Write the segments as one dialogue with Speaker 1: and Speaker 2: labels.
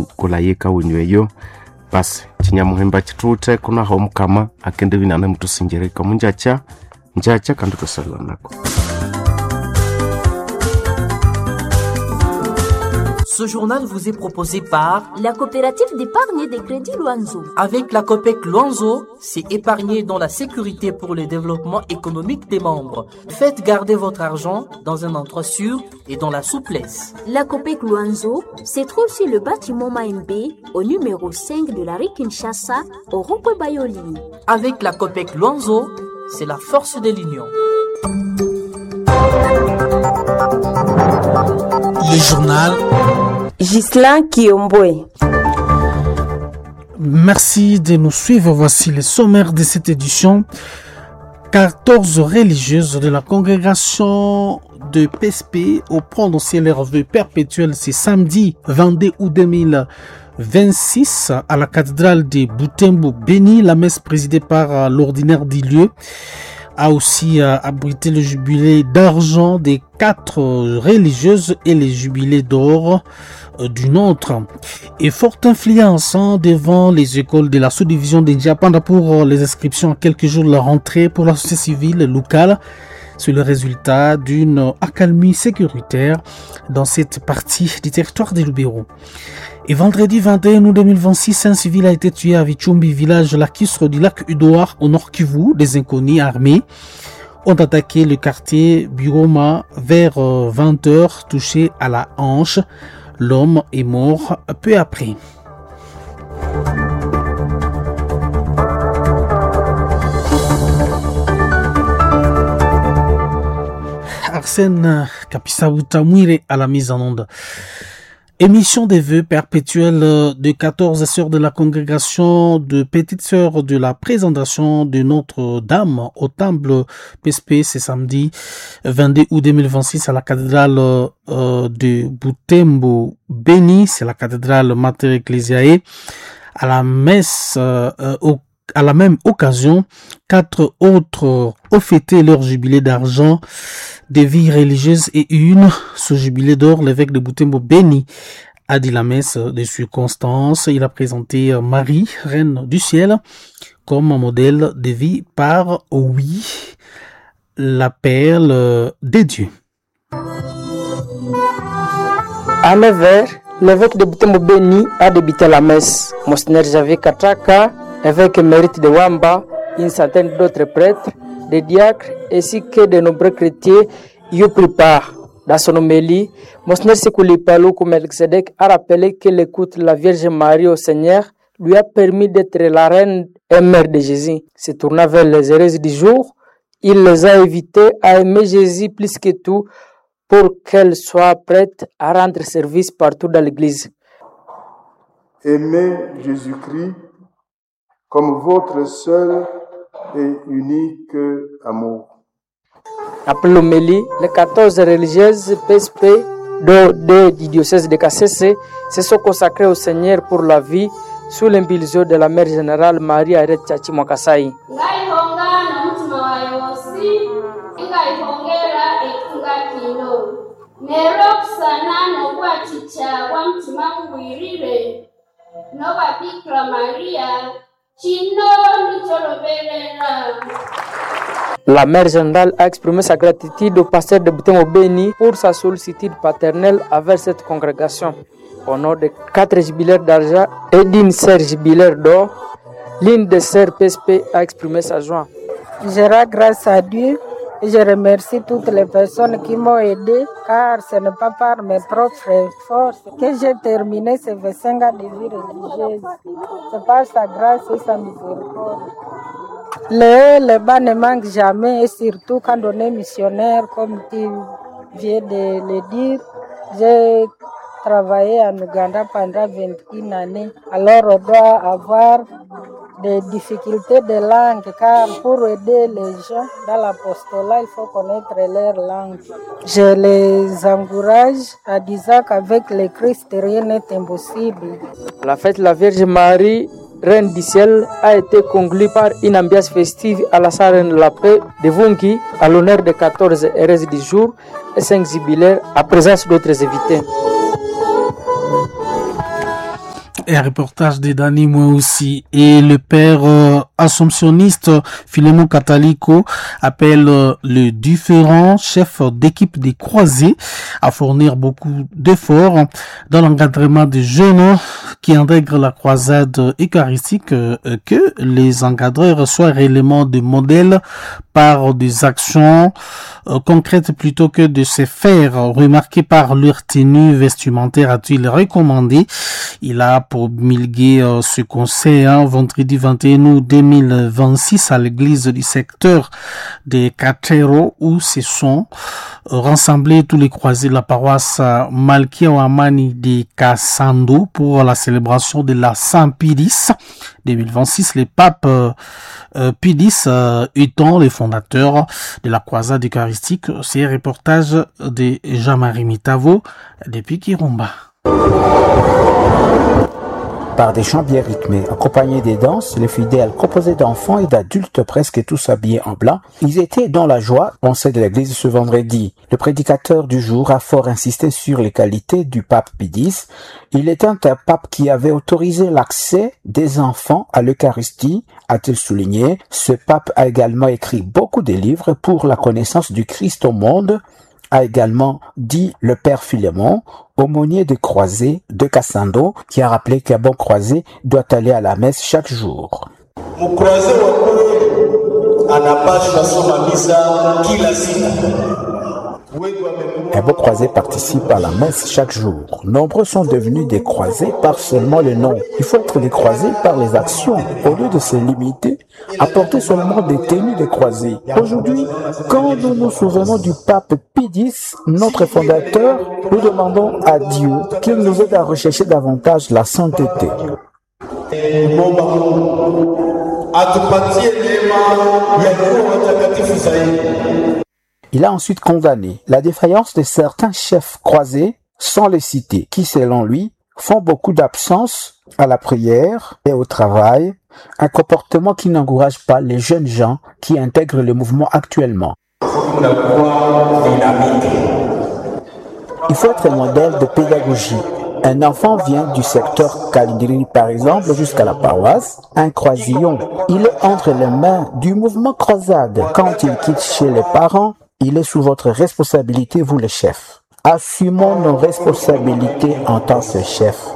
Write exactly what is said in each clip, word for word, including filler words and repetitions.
Speaker 1: kulayika unyweyo basi chinyamuhemba chitute kuna homkama akende vinane mtusinjereka munjacha njacha kandi tusalwa nako.
Speaker 2: Ce journal vous est proposé par
Speaker 3: la coopérative d'épargne et de crédit Luanzo.
Speaker 2: Avec la COPEC Luanzo, c'est épargner dans la sécurité pour le développement économique des membres. Faites garder votre argent dans un endroit sûr et dans la souplesse.
Speaker 3: La COPEC Luanzo se trouve sur le bâtiment Maembe au numéro cinq de la rue Kinshasa au rond-point Bayoli.
Speaker 2: Avec la COPEC Luanzo, c'est la force de l'union.
Speaker 4: Le journal
Speaker 5: Ghislain Kiombwe.
Speaker 4: Merci de nous suivre. Voici le sommaire de cette édition. quatorze religieuses de la congrégation de P S P ont prononcé leur vœu perpétuel ce samedi vingt-deux août deux mille vingt-six à la cathédrale de Butembo Béni. La messe présidée par l'ordinaire du lieu a aussi euh, abrité le jubilé d'argent des quatre euh, religieuses et les jubilés d'or euh, d'une autre. Et forte influence hein, devant les écoles de la sous-division de Ndiapanda pour euh, les inscriptions à quelques jours de la rentrée pour la société civile locale. C'est le résultat d'une accalmie sécuritaire dans cette partie du territoire de Lubero. Et vendredi vingt et un août deux mille vingt-six, un civil a été tué à Vichumbi, village lacustre du lac Udoar, au nord Kivu. Des inconnus armés ont attaqué le quartier Biroma vers vingt heures, touché à la hanche. L'homme est mort peu après. Arsène Kapisaoutamouire à la mise en onde. Émission des vœux perpétuels de quatorze sœurs de la congrégation de petites sœurs de la présentation de Notre-Dame au temple P S P ce samedi vingt-deux août deux mille vingt-six à la cathédrale euh, de Butembo Béni, c'est la cathédrale Mater Ecclesiae. À la messe euh, au À la même occasion, quatre autres ont fêté leur jubilé d'argent des vies religieuses et une, ce jubilé d'or, l'évêque de Butembo Béni a dit la messe de circonstance. Il a présenté Marie, reine du ciel, comme un modèle de vie par, oui, la perle des dieux.
Speaker 5: À neuf heures, l'évêque de Butembo Béni a débuté la messe. Monseigneur Javier Kataka, évêque émérite de Wamba, une centaine d'autres prêtres, des diacres ainsi que de nombreux chrétiens y ont pris part. Dans son homélie, Monseigneur Sekouli Paloukou Melchizedek a rappelé que l'écoute de la Vierge Marie au Seigneur lui a permis d'être la reine et mère de Jésus. Se tournant vers les hérésies du jour, il les a invités à aimer Jésus plus que tout pour qu'elle soit prête à rendre service partout dans l'Église.
Speaker 6: Aimez Jésus-Christ comme votre seul et unique amour.
Speaker 5: Après l'homélie, les quatorze religieuses P S P de, de, du diocèse de Kassese se sont consacrées au Seigneur pour la vie sous l'impulsion de la mère générale Marie Aret Tchachi Mwakasai. La mère générale a exprimé sa gratitude au pasteur de Butembo Béni pour sa sollicitude paternelle envers cette congrégation. Au nom de quatre jubilaires d'argent et d'une sœur jubilaire d'or, l'une des sœurs P S P a exprimé sa joie.
Speaker 7: Je rends grâce à Dieu et je remercie toutes les personnes qui m'ont aidé, car ce n'est pas par mes propres forces que j'ai terminé ces vingt-cinq ans de vie religieuse. C'est par sa grâce et sa miséricorde. Le haut, le bas ne manquent jamais, et surtout quand on est missionnaire, comme tu viens de le dire. J'ai travaillé en Ouganda pendant vingt et une années. Alors on doit avoir des difficultés de langue, car pour aider les gens dans l'apostolat, il faut connaître leur langue. Je les encourage en disant qu'avec le Christ, rien n'est impossible.
Speaker 5: La fête de la Vierge Marie, Reine du ciel, a été conclue par une ambiance festive à la salle de la paix de Vungi, à l'honneur des quatorze hérésies du jour et cinq jubilaires, à présence d'autres invités.
Speaker 4: Et un reportage de Dani moi aussi. Et le père euh, assomptionniste Philémon Catalico appelle euh, les différents chefs d'équipe des croisés à fournir beaucoup d'efforts dans l'encadrement des jeunes qui intègrent la croisade eucharistique, euh, que les encadreurs soient réellement des modèles par des actions euh, concrètes plutôt que de se faire remarquer par leur tenue vestimentaire, a-t-il recommandé. Il a promulgué euh, ce conseil hein, vendredi vingt et un août deux mille vingt-six à l'église du secteur de Catero où se sont euh, rassemblés tous les croisés de la paroisse euh, Malkia Wamani de Kassando pour la célébration de la Saint-Pidis deux mille vingt-six. Les papes euh, euh, Pidis euh, étant les fondateurs de la croisade eucharistique. C'est un reportage de Jean-Marie Mitavo depuis Kirumba.
Speaker 8: Par des chants bien rythmés, accompagnés des danses, les fidèles, composés d'enfants et d'adultes presque tous habillés en blanc, ils étaient dans la joie, pensée de l'église ce vendredi. Le prédicateur du jour a fort insisté sur les qualités du pape Pidis. Il était un pape qui avait autorisé l'accès des enfants à l'Eucharistie, a-t-il souligné. Ce pape a également écrit beaucoup de livres pour la connaissance du Christ au monde, a également dit le père Philémon, aumônier des croisés de Kassando, qui a rappelé qu'un bon croisé doit aller à la messe chaque jour.
Speaker 9: Mon croisé
Speaker 8: Un bon croisé participe à la messe chaque jour. Nombreux sont devenus des croisés par seulement le nom. Il faut être des croisés par les actions, au lieu de se limiter à porter seulement des tenues de croisés. Aujourd'hui, quand nous nous souvenons du pape Pidis, notre fondateur, nous demandons à Dieu qu'il nous aide à rechercher davantage la sainteté. Il a ensuite condamné la défaillance de certains chefs croisés, sans les citer, qui, selon lui, font beaucoup d'absence à la prière et au travail, un comportement qui n'encourage pas les jeunes gens qui intègrent le mouvement actuellement. Il faut être un modèle de pédagogie. Un enfant vient du secteur Kalindiri, par exemple, jusqu'à la paroisse, un croisillon. Il est entre les mains du mouvement croisade. Quand il quitte chez les parents, il est sous votre responsabilité, vous les chefs. Assumons nos responsabilités en tant que chefs.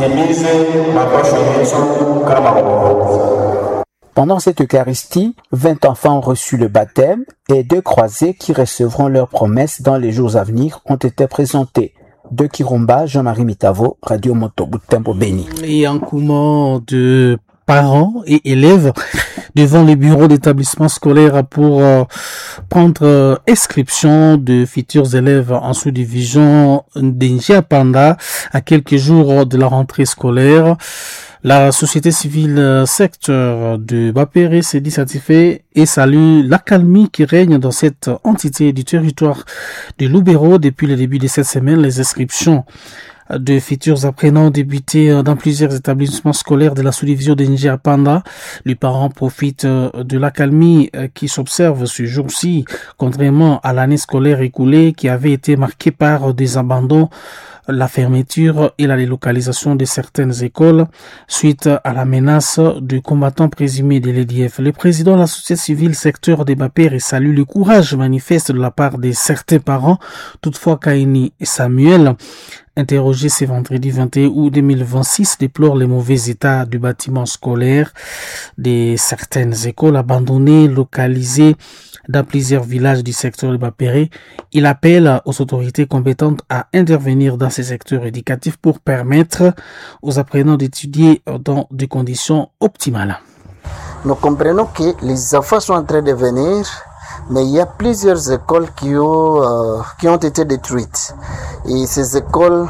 Speaker 8: Pendant cette Eucharistie, vingt enfants ont reçu le baptême et deux croisés qui recevront leurs promesses dans les jours à venir ont été présentés. De Kirumba, Jean-Marie Mitavo, Radio Moto Butembo Beni.
Speaker 4: Et un mouvement de parents et élèves devant les bureaux d'établissement scolaire pour euh, prendre euh, inscription de futurs élèves en sous-division d'Injiapanda à quelques jours de la rentrée scolaire. La société civile euh, secteur de Bapéré s'est dit satisfait et salue l'accalmie qui règne dans cette entité du territoire de Lubero depuis le début de cette semaine. Les inscriptions de futurs apprenants ont débuté dans plusieurs établissements scolaires de la sous-division de Njiapanda. Les parents profitent de l'accalmie qui s'observe ce jour-ci, contrairement à l'année scolaire écoulée qui avait été marquée par des abandons, la fermeture et la délocalisation de certaines écoles suite à la menace de combattants présumés de l'E D F. Le président de la société civile secteur des Bapéré salue le courage manifeste de la part de certains parents. Toutefois, Kaini et Samuel, interrogé ce vendredi vingt et un août deux mille vingt-six, déplore le mauvais état du bâtiment scolaire de certaines écoles abandonnées, localisées dans plusieurs villages du secteur de Bapéré. Il appelle aux autorités compétentes à intervenir dans ces secteurs éducatifs pour permettre aux apprenants d'étudier dans des conditions optimales.
Speaker 10: Nous comprenons que les enfants sont en train de venir, mais il y a plusieurs écoles qui ont, euh, qui ont été détruites. Et ces écoles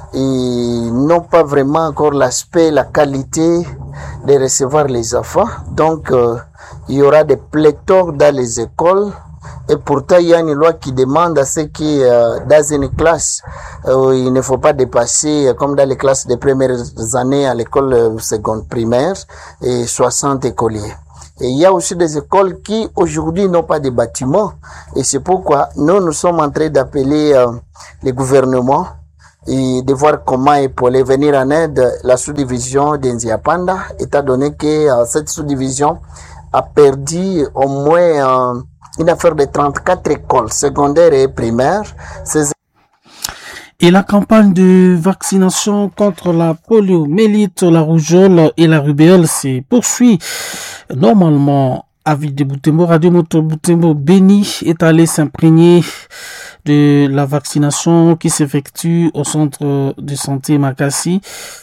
Speaker 10: ils n'ont pas vraiment encore l'aspect, la qualité de recevoir les enfants. Donc, euh, il y aura des pléthores dans les écoles. Et pourtant, il y a une loi qui demande à ce que euh, dans une classe, euh, il ne faut pas dépasser, euh, comme dans les classes des premières années à l'école euh, seconde primaire, et soixante écoliers. Et il y a aussi des écoles qui aujourd'hui n'ont pas de bâtiments. Et c'est pourquoi nous, nous sommes en train d'appeler euh, les gouvernements et de voir comment épauler, venir en aide la sous-division d'Inziapanda, étant donné que euh, cette sous-division a perdu au moins euh, une affaire de trente-quatre écoles secondaires et primaires. Ces...
Speaker 4: Et la campagne de vaccination contre la poliomyélite, la rougeole et la rubéole se poursuit. Normalement, Avis de Butembo, Radio Moto Butembo Béni est allé s'imprégner de la vaccination qui s'effectue au centre de santé Makassi.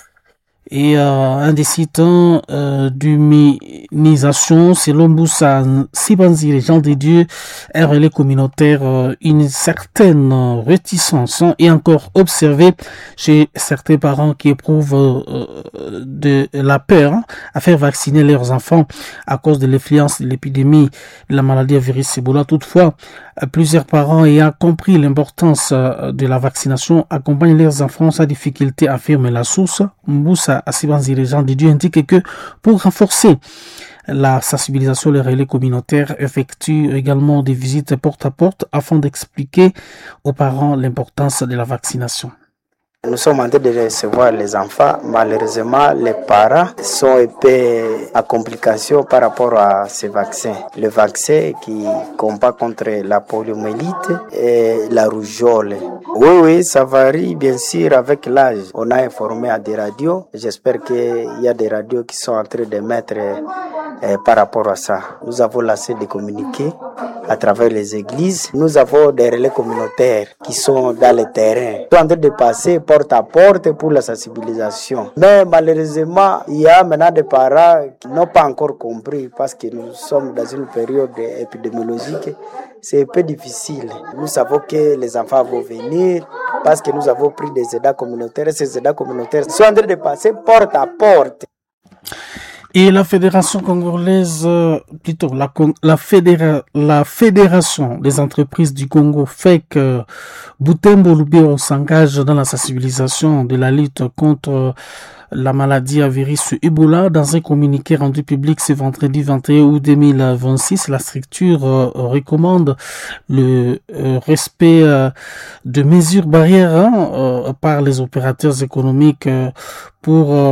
Speaker 4: Et euh, un des sites euh, d'immunisation, c'est l'Omboussa Sibanzi, les gens des dieux, un relais communautaire, euh, une certaine réticence est encore observée chez certains parents qui éprouvent euh, de la peur hein, à faire vacciner leurs enfants à cause de l'influence de l'épidémie de la maladie à virus Ebola. Toutefois, plusieurs parents ayant compris l'importance de la vaccination accompagnent leurs enfants sans difficulté, affirme la source. Mboussa Asibanzi, les gens de Dieu, indique que pour renforcer la sensibilisation, les relais communautaires effectuent également des visites porte à porte afin d'expliquer aux parents l'importance de la vaccination.
Speaker 9: Nous sommes en train de recevoir les enfants. Malheureusement, les parents sont épais à complications par rapport à ces vaccins. Le vaccin qui combat contre la poliomyélite et la rougeole. Oui, oui, ça varie bien sûr avec l'âge. On a informé à des radios. J'espère qu'il y a des radios qui sont en train de mettre eh, par rapport à ça. Nous avons lancé des communiqués à travers les églises. Nous avons des relais communautaires qui sont dans le terrain. Ils sont en train de passer porte à porte pour la sensibilisation. Mais malheureusement, il y a maintenant des parents qui n'ont pas encore compris parce que nous sommes dans une période épidémiologique. C'est un peu difficile. Nous savons que les enfants vont venir parce que nous avons pris des aides communautaires. Ces aides communautaires sont en train de passer porte à porte.
Speaker 4: Et la Fédération congolaise, euh, plutôt la, la, fédéra, la Fédération des entreprises du Congo fait que Butembo Lubero s'engage dans la sensibilisation de la lutte contre la maladie à virus Ebola. Dans un communiqué rendu public ce vendredi vingt et un août deux mille vingt-six, la structure euh, recommande le euh, respect euh, de mesures barrières hein, euh, par les opérateurs économiques euh, pour euh,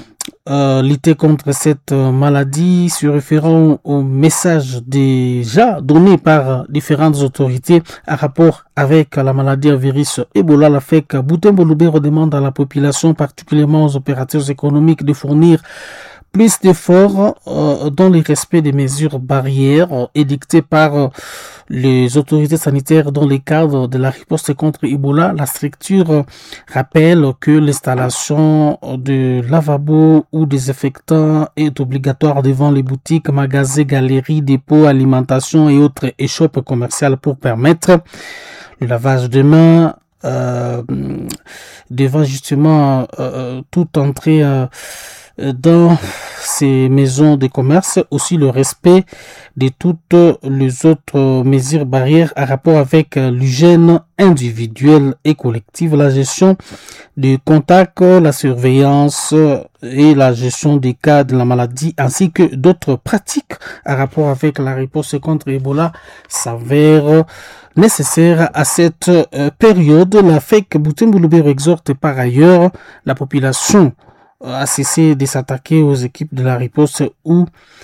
Speaker 4: Euh, lutter contre cette euh, maladie, se référant au message déjà donné par différentes autorités à rapport avec la maladie à virus Ebola. La F E C Butembo Lubero demande à la population, particulièrement aux opérateurs économiques, de fournir plus d'efforts euh, dans le respect des mesures barrières euh, édictées par euh, les autorités sanitaires dans le cadre de la riposte contre Ebola. La structure euh, rappelle que l'installation de lavabos ou désinfectants est obligatoire devant les boutiques, magasins, galeries, dépôts, alimentation et autres échoppes commerciales pour permettre le lavage de mains euh, devant justement euh, toute entrée euh, dans ces maisons de commerce, aussi le respect de toutes les autres mesures barrières à rapport avec l'hygiène individuelle et collective, la gestion des contacts, la surveillance et la gestion des cas de la maladie, ainsi que d'autres pratiques à rapport avec la réponse contre Ebola s'avèrent nécessaires à cette période. La F E C Butembo Lubero exhorte par ailleurs la population à cesser de s'attaquer aux équipes de la riposte ou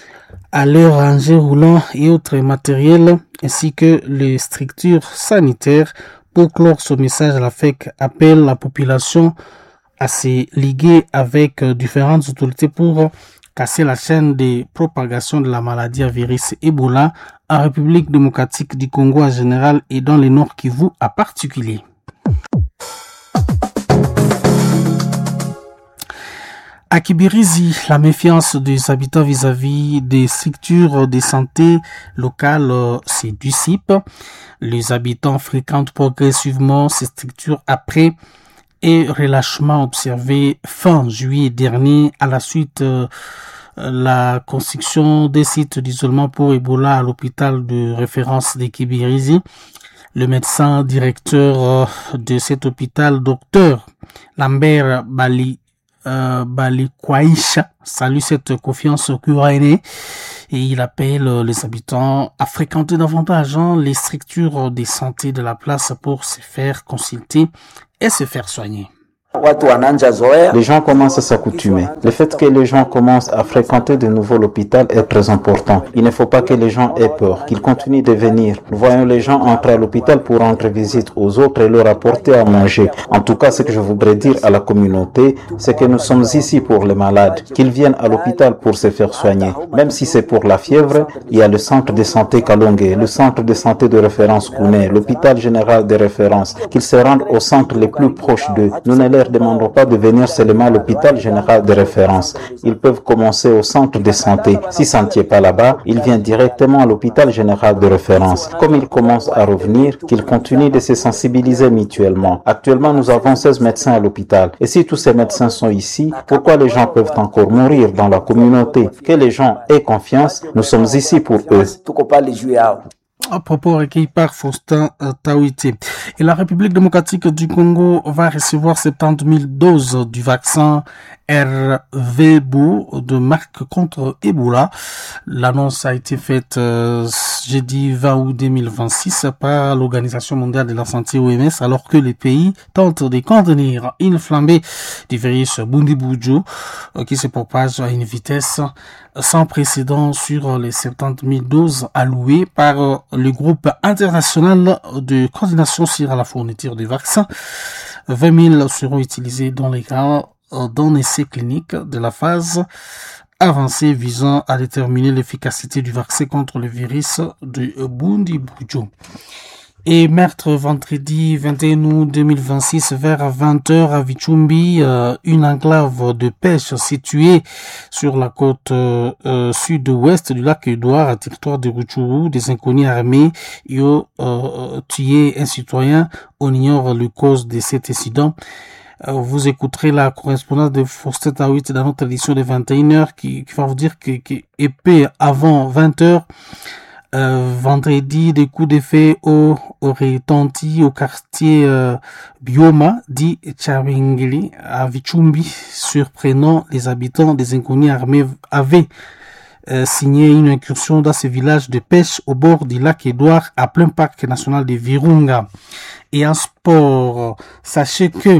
Speaker 4: à leurs engins roulants et autres matériels, ainsi que les structures sanitaires. Pour clore ce message, la F E C appelle la population à se liguer avec différentes autorités pour casser la chaîne de propagation de la maladie à virus Ebola en République démocratique du Congo en général et dans le Nord Kivu en particulier. À Kibirizi, la méfiance des habitants vis-à-vis des structures de santé locales euh, se dissipe. Les habitants fréquentent progressivement ces structures après un relâchement observé fin juillet dernier à la suite de euh, la construction des sites d'isolement pour Ebola à l'hôpital de référence de Kibirizi. Le médecin directeur euh, de cet hôpital, docteur Lambert Bali, Euh, Balikwaisha salue cette confiance curanée et il appelle les habitants à fréquenter davantage hein, les structures de santé de la place pour se faire consulter et se faire soigner.
Speaker 8: Les gens commencent à s'accoutumer. Le fait que les gens commencent à fréquenter de nouveau l'hôpital est très important. Il ne faut pas que les gens aient peur, qu'ils continuent de venir. Nous voyons les gens entrer à l'hôpital pour rendre visite aux autres et leur apporter à manger. En tout cas, ce que je voudrais dire à la communauté, c'est que nous sommes ici pour les malades, qu'ils viennent à l'hôpital pour se faire soigner. Même si c'est pour la fièvre, il y a le centre de santé Kalonge, le centre de santé de référence Kouné, l'hôpital général de référence, qu'ils se rendent au centre les plus proches d'eux. Nous ne leur demandons pas de venir seulement à l'hôpital général de référence. Ils peuvent commencer au centre de santé. Si ça ne tient pas là-bas, ils viennent directement à l'hôpital général de référence. Comme ils commencent à revenir, qu'ils continuent de se sensibiliser mutuellement. Actuellement, nous avons seize médecins à l'hôpital. Et si tous ces médecins sont ici, pourquoi les gens peuvent encore mourir dans la communauté? Que les gens aient confiance, nous sommes ici pour eux.
Speaker 4: À propos recueilli par Faustin euh, Taouité. Et la République démocratique du Congo va recevoir soixante-dix mille doses du vaccin R V B O de marque contre Ebola. L'annonce a été faite euh, jeudi vingt août deux mille vingt-six par l'Organisation mondiale de la santé O M S, alors que les pays tentent de contenir une flambée du virus Bundibugyo euh, qui se propage à une vitesse sans précédent sur les soixante-dix mille doses allouées par euh, le groupe international de coordination sur la fourniture des vaccins. vingt mille seront utilisés dans les cas d'un essai clinique de la phase avancée visant à déterminer l'efficacité du vaccin contre le virus de Bundibugyo. Et meurtre vendredi vingt et un août deux mille vingt-six vers vingt heures à Vichumbi, euh, une enclave de pêche située sur la côte euh, euh, sud-ouest du lac Édouard, à territoire de Rutshuru. Des inconnus armés y ont euh, tué un citoyen. On ignore le cause de cet incident. Euh, vous écouterez la correspondance de Faustin Taouité dans notre édition de vingt et une heures qui, qui va vous dire que, que épée avant vingt heures, Euh, vendredi, des coups d'effet au, auraient retenti au quartier euh, Bioma, dit Tchabingili, à Vichumbi, surprenant les habitants. Des inconnus armés avaient euh, signé une incursion dans ce village de pêche au bord du lac Édouard, à plein parc national de Virunga. Et en sport, sachez que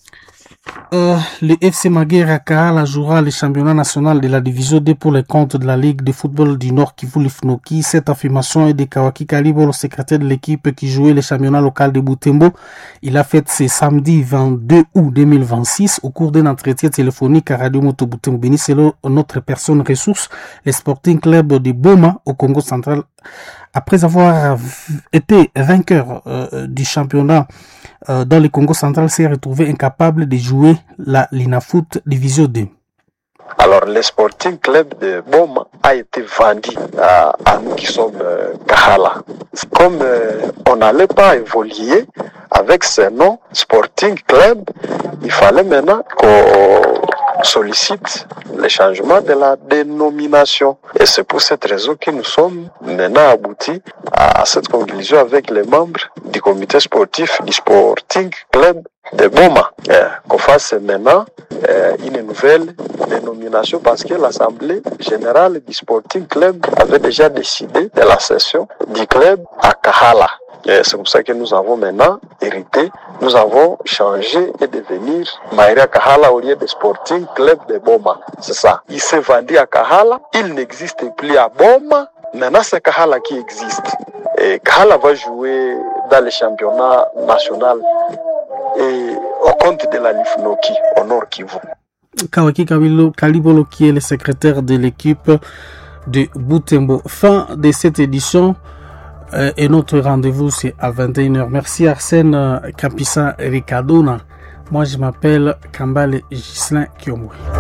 Speaker 4: Euh, le F C Maguire à Kahala jouera le championnat national de la division deux pour les comptes de la Ligue de football du Nord Kivu Lifnoki. Cette affirmation est de Kawaki Kalibo, le secrétaire de l'équipe qui jouait le championnat local de Butembo. Il a fait ce samedi vingt-deux août deux mille vingt-six au cours d'un entretien téléphonique à Radio Moto Butembo Béni. Selon notre personne ressource, le Sporting Club de Boma au Congo central, après avoir été vainqueur euh, du championnat euh, dans le Congo central, s'est retrouvé incapable de jouer la Linafoot Division deux.
Speaker 11: Alors, le Sporting Club de Boma a été vendu à, à nous qui sommes euh, Kahala. Comme euh, on n'allait pas évoluer avec ce nom Sporting Club, il fallait maintenant qu'on sollicite le changement de la dénomination. Et c'est pour cette raison que nous sommes maintenant aboutis à cette conclusion avec les membres du comité sportif du Sporting Club de Boma. Euh, qu'on fasse maintenant euh, une nouvelle dénomination parce que l'Assemblée générale du Sporting Club avait déjà décidé de la cession du club à Kahala. Et c'est pour ça que nous avons maintenant hérité, nous avons changé et devenir Maïria Kahala au lieu de Sporting Club de Boma. C'est ça. Il s'est vendu à Kahala, il n'existe plus à Boma, maintenant c'est Kahala qui existe. Et Kahala va jouer dans le championnat national et au compte de la Lifnoki, au Nord Kivu.
Speaker 4: Kawaki Kalibolo qui est le secrétaire de l'équipe de Butembo. Fin de cette édition. Euh, et notre rendez-vous c'est à vingt et une heures. Merci Arsène euh, Kapisa Ricardona. Moi je m'appelle Kambale Gislain Kiomwe.